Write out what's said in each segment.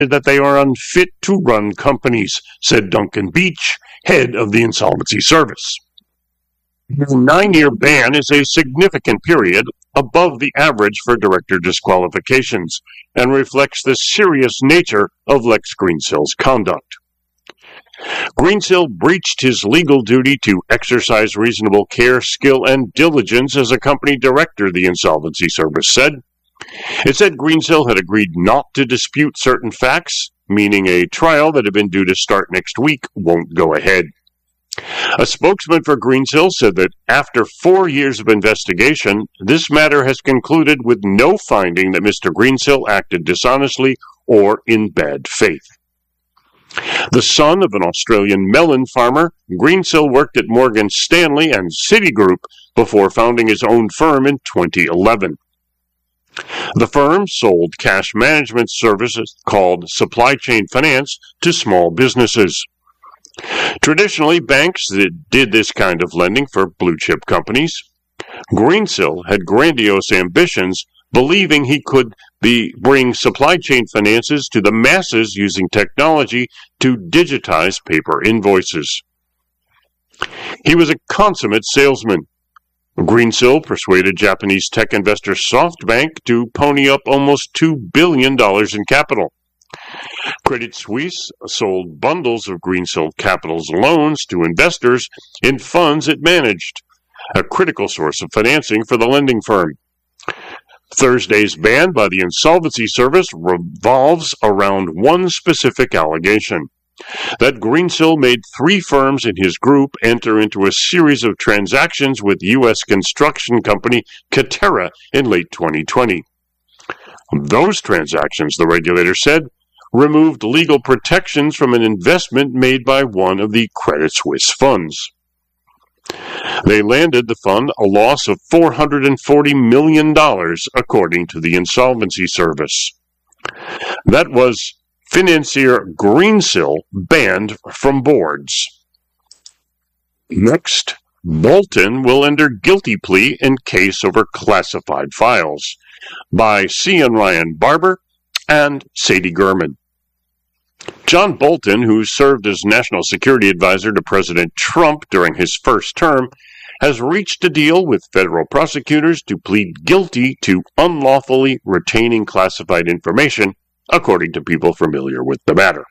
that they are unfit to run companies, said Duncan Beach, head of the Insolvency Service. The 9-year ban is a significant period above the average for director disqualifications and reflects the serious nature of Lex Greensil's conduct. Greensill breached his legal duty to exercise reasonable care, skill, and diligence as a company director, the Insolvency Service said. It said Greensill had agreed not to dispute certain facts, meaning a trial that had been due to start next week won't go ahead. A spokesman for Greensill said that after 4 years of investigation, this matter has concluded with no finding that Mr. Greensill acted dishonestly or in bad faith. The son of an Australian melon farmer, Greensill worked at Morgan Stanley and Citigroup before founding his own firm in 2011. The firm sold cash management services called supply chain finance to small businesses. Traditionally, banks did this kind of lending for blue-chip companies. Greensill had grandiose ambitions, believing he could bring supply chain finances to the masses using technology to digitize paper invoices. He was a consummate salesman. Greensill persuaded Japanese tech investor SoftBank to pony up almost $2 billion in capital. Credit Suisse sold bundles of Greensill Capital's loans to investors in funds it managed, a critical source of financing for the lending firm. Thursday's ban by the Insolvency Service revolves around one specific allegation, that Greensill made 3 firms in his group enter into a series of transactions with U.S. construction company Katerra in late 2020. Those transactions, the regulator said, removed legal protections from an investment made by one of the Credit Suisse funds. They landed the fund a loss of $440 million, according to the Insolvency Service. That was financier Greensill banned from boards. Next, Bolton will enter guilty plea in case over classified files, by C. and Ryan Barber and Sadie Gurman. John Bolton, who served as National Security Advisor to President Trump during his first term, has reached a deal with federal prosecutors to plead guilty to unlawfully retaining classified information, according to people familiar with the matter.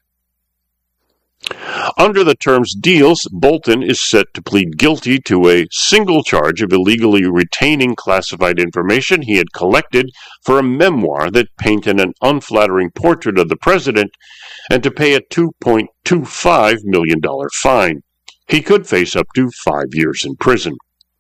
Under the terms deals, Bolton is set to plead guilty to a single charge of illegally retaining classified information he had collected for a memoir that painted an unflattering portrait of the president, and to pay a $2.25 million fine. He could face up to 5 years in prison.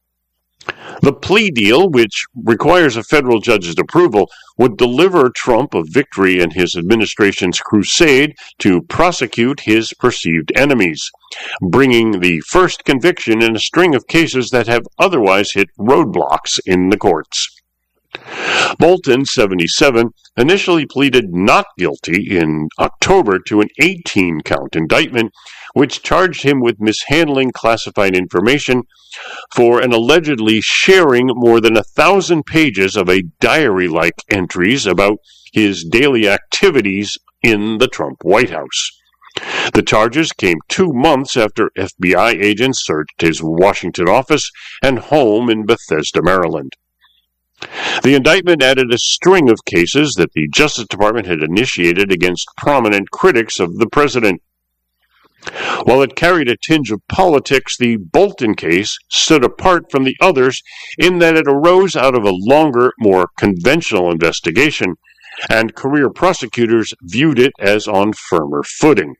The plea deal, which requires a federal judge's approval, would deliver Trump a victory in his administration's crusade to prosecute his perceived enemies, bringing the first conviction in a string of cases that have otherwise hit roadblocks in the courts. Bolton, 77, initially pleaded not guilty in October to an 18-count indictment, which charged him with mishandling classified information for an allegedly sharing more than 1,000 pages of a diary-like entries about his daily activities in the Trump White House. The charges came 2 months after FBI agents searched his Washington office and home in Bethesda, Maryland. The indictment added a string of cases that the Justice Department had initiated against prominent critics of the president. While it carried a tinge of politics, the Bolton case stood apart from the others in that it arose out of a longer, more conventional investigation, and career prosecutors viewed it as on firmer footing.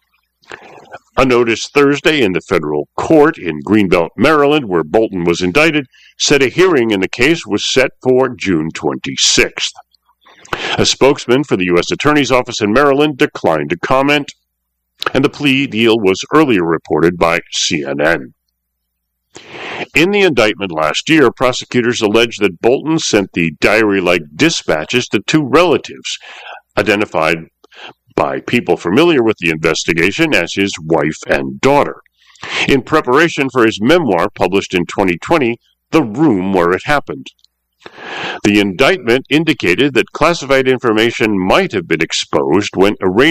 A notice Thursday in the federal court in Greenbelt, Maryland, where Bolton was indicted, said a hearing in the case was set for June 26th. A spokesman for the U.S. Attorney's Office in Maryland declined to comment, and the plea deal was earlier reported by CNN. In the indictment last year, prosecutors alleged that Bolton sent the diary-like dispatches to 2 relatives, identified by people familiar with the investigation as his wife and daughter, in preparation for his memoir published in 2020, The Room Where It Happened. The indictment indicated that classified information might have been exposed when arranging